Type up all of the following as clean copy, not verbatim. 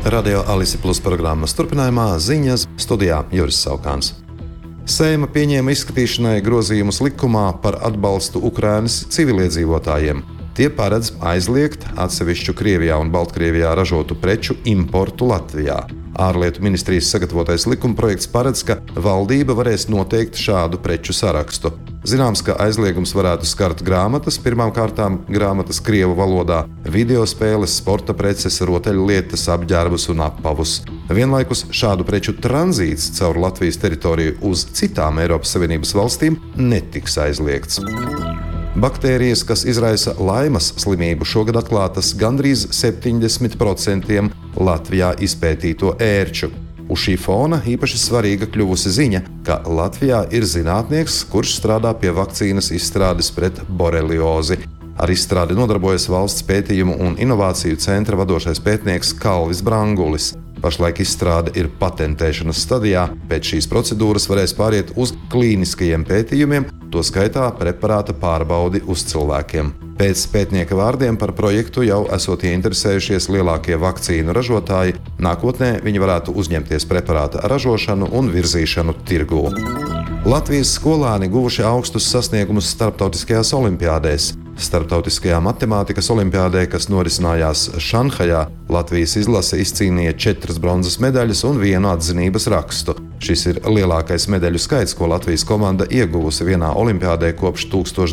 Radio Alise Plus programmas turpinājumā ziņas studijā Juris Saukāns. Seima pieņēma izskatīšanai grozījumus likumā par atbalstu Ukrainas civiliedzīvotājiem. Tie paredz aizliegt atsevišķu Krievijā un Baltkrievijā ražotu preču importu Latvijā. Ārlietu ministrijas sagatavotais likumprojekts paredz, ka valdība varēs noteikt šādu preču sarakstu. Zināms, ka aizliegums varētu skart grāmatas, pirmām kārtām grāmatas krievu valodā, videospēles, sporta preces, rotaļlietas, apģērbus un apavus. Vienlaikus šādu preču tranzīts caur Latvijas teritoriju uz citām Eiropas Savienības valstīm netiks aizliegts. Baktērijas, kas izraisa laimas slimību, šogad atklātas gandrīz 70% Latvijā izpētīto ērču. Uz šī fona īpaši svarīga kļuvusi ziņa, ka Latvijā ir zinātnieks, kurš strādā pie vakcīnas izstrādes pret boreliozi. Ar izstrādi nodarbojas Valsts pētījumu un inovāciju centra vadošais pētnieks Kalvis Brangulis. Pašlaik izstrāde ir patentēšanas stadijā, pēc šīs procedūras varēs pāriet uz klīniskajiem pētījumiem, to skaitā preparāta pārbaudi uz cilvēkiem. Pēc pētnieka vārdiem par projektu jau esot ieinteresējušies lielākie vakcīnu ražotāji, nākotnē viņi varētu uzņemties preparāta ražošanu un virzīšanu tirgū. Latvijas skolāni guvuši augstus sasniegumus starptautiskajās olimpiādēs. Starptautiskajā matemātikas olimpiādē, kas norisinājās Šanhajā, Latvijas izlase izcīnīja 4 bronzas medaļas un 1 atzinības rakstu. Šis ir lielākais medaļu skaits, ko Latvijas komanda ieguvusi vienā olimpiādē kopš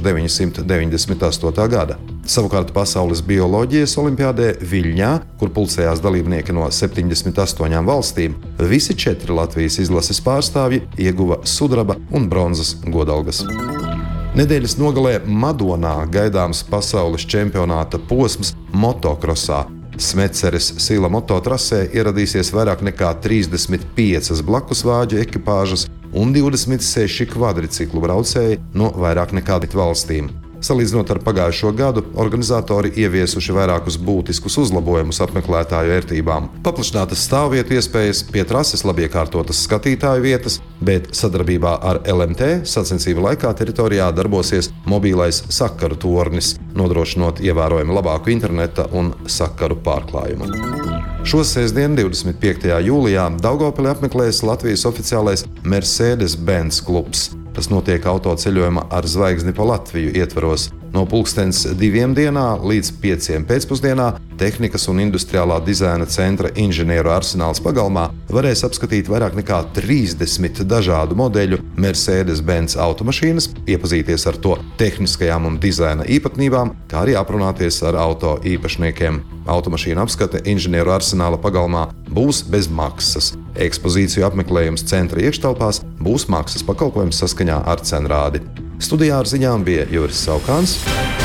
1998. gada. Savukārt pasaules bioloģijas olimpiādē Viļņā, kur pulcējās dalībnieki no 78 valstīm, visi 4 Latvijas izlases pārstāvji ieguva sudraba un bronzas godalgas. Nedēļas nogalē Madonā gaidāms pasaules čempionāta posms motokrosā. Smeceres Sila mototrasē ieradīsies vairāk nekā 35 blakusvāģu ekipāžas un 26 kvadriciklu braucēji no vairāk nekā 10 valstīm. Salīdzinot ar pagājušo gadu, organizatori ieviesuši vairākus būtiskus uzlabojumus apmeklētāju ērtībām. Paplašinātas stāvvietu iespējas, pie trases labi iekārtotas skatītāju vietas, bet sadarbībā ar LMT sacensību laikā teritorijā darbosies mobilais sakaru tornis, nodrošinot ievērojami labāku interneta un sakaru pārklājumu. Šo sestdienu, 25. jūlijā, Daugavpili apmeklēs Latvijas oficiālais Mercedes-Benz klubs. Tas notiek autoceļojuma ar zvaigzni pa Latviju ietvaros. No 2:00 dienā līdz 5:00 pēcpusdienā Tehnikas un industriālā dizaina centra inženieru arsenāls pagalmā varēs apskatīt vairāk nekā 30 dažādu modeļu Mercedes-Benz automašīnas, iepazīties ar to tehniskajām un dizaina īpatnībām, kā arī aprunāties ar auto īpašniekiem. Automašīnu apskate inženieru arsenāla pagalmā būs bez maksas. Ekspozīciju apmeklējums centra iekštelpās būs maksas pakalpojums saskaņā ar cenrādi. Studijā ar ziņām bija Juris Saukāns.